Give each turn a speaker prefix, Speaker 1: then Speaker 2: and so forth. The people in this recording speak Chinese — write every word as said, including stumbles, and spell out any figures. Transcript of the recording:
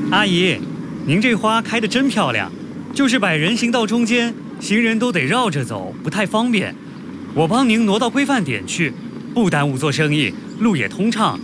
Speaker 1: 阿姨，您这花开得真漂亮，就是摆人行道中间，行人都得绕着走，不太方便。我帮您挪到规范点去，不耽误做生意，路也通畅。